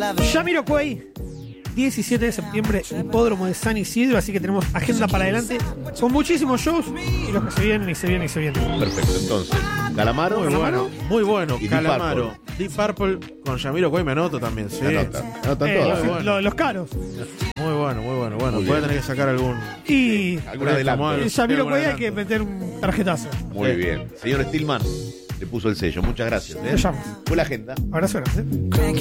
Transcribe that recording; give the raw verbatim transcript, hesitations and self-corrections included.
Jamiroquai, diecisiete de septiembre, Hipódromo de San Isidro, así que tenemos agenda para adelante con muchísimos shows y los que se vienen y se vienen y se vienen. Perfecto, entonces, Calamaro, Muy bueno, muy bueno. Y Calamaro, Deep Purple con Jamiroquai me anoto también, sí. Anotan, anotan Eh, todas. los, bueno. los- los caros. Muy bueno, muy bueno. Bueno, Muy puede bien. tener que sacar algún. Y Algún adelanto. en Jamiroquai hay que meter un tarjetazo. Muy Sí. bien. Señor Stillman, le puso el sello. Muchas gracias. ¿eh? Lo llamo. Fue la agenda. Abrazo grande.